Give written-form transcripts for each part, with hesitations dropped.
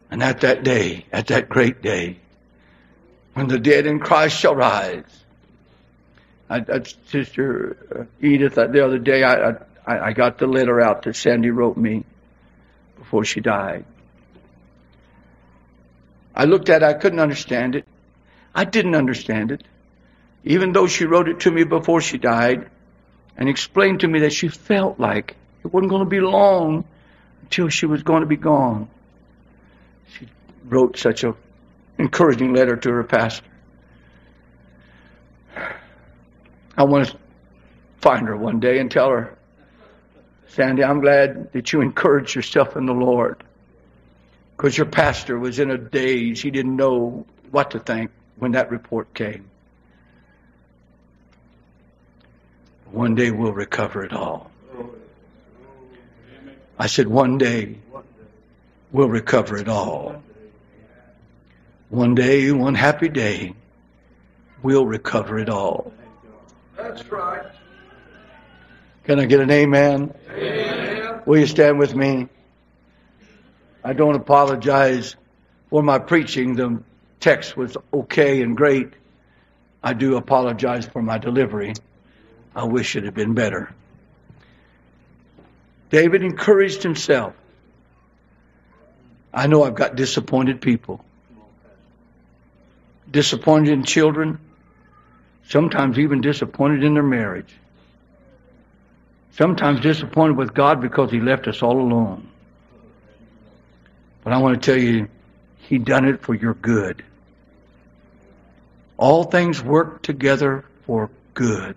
And at that day, at that great day, when the dead in Christ shall rise. Sister Edith, the other day, I got the letter out that Sandy wrote me before she died. I looked at it, I couldn't understand it. I didn't understand it. Even though she wrote it to me before she died and explained to me that she felt like it wasn't going to be long until she was going to be gone. She wrote such an encouraging letter to her pastor. I want to find her one day and tell her, Sandy, I'm glad that you encouraged yourself in the Lord. Because your pastor was in a daze. He didn't know what to think when that report came. One day we'll recover it all. I said, one day we'll recover it all. One day, one happy day, we'll recover it all. That's right. Can I get an amen? Amen. Will you stand with me? I don't apologize for my preaching. The text was okay and great. I do apologize for my delivery. I wish it had been better. David encouraged himself. I know I've got disappointed people. Disappointed in children. Sometimes even disappointed in their marriage. Sometimes disappointed with God because He left us all alone. But I want to tell you, He done it for your good. All things work together for good.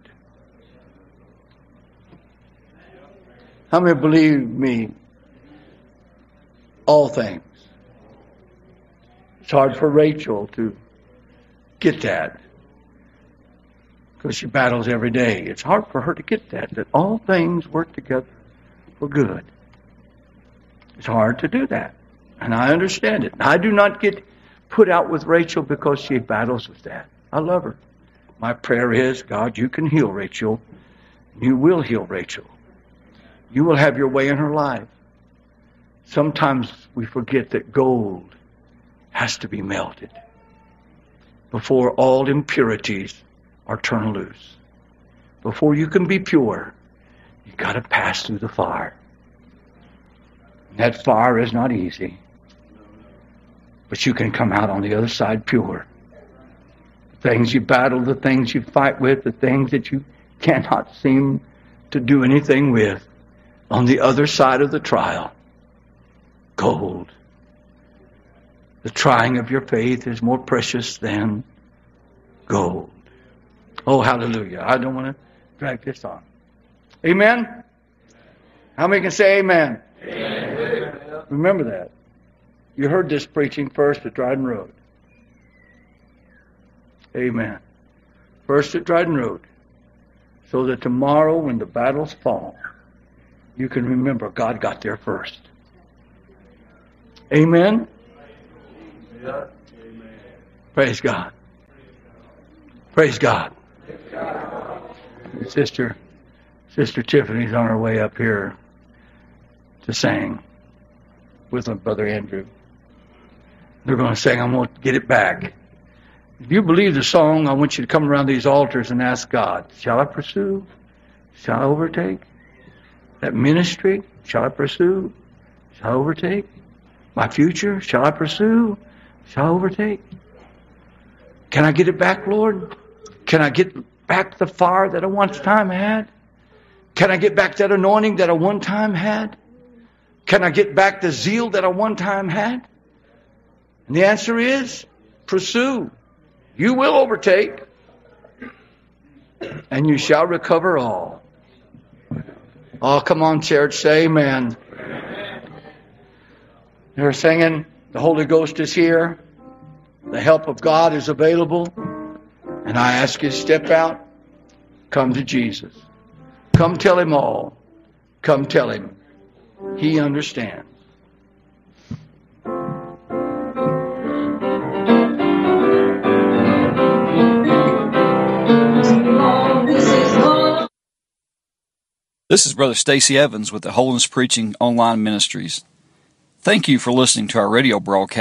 How many believe me? All things. It's hard for Rachel to get that, because she battles every day. It's hard for her to get that all things work together for good. It's hard to do that. And I understand it. I do not get put out with Rachel because she battles with that. I love her. My prayer is, God, you can heal Rachel. You will heal Rachel. You will have your way in her life. Sometimes we forget that gold has to be melted before all impurities are turned loose. Before you can be pure, you got to pass through the fire. And that fire is not easy, but you can come out on the other side pure. The things you battle, the things you fight with, the things that you cannot seem to do anything with, on the other side of the trial, gold. The trying of your faith is more precious than gold. Oh, hallelujah. I don't want to drag this on. Amen? How many can say amen? Amen. Remember that. You heard this preaching first at Dryden Road. Amen. First at Dryden Road. So that tomorrow when the battles fall, you can remember God got there first. Amen? Yeah. Praise God. Praise God. Sister Tiffany's on her way up here to sing with my brother Andrew. They're going to sing, I'm going to get it back. If you believe the song, I want you to come around these altars and ask God, shall I pursue? Shall I overtake? That ministry, shall I pursue? Shall I overtake? My future, shall I pursue? Shall I overtake? Can I get it back, Lord? Can I get back the fire that I one time had? Can I get back that anointing that I one time had? Can I get back the zeal that I one time had? And the answer is, pursue. You will overtake, and you shall recover all. Oh, come on, church, say amen. They're singing, the Holy Ghost is here. The help of God is available. And I ask you to step out. Come to Jesus. Come tell Him all. Come tell Him. He understands. This is Brother Stacy Evans with the Holiness Preaching Online Ministries. Thank you for listening to our radio broadcast.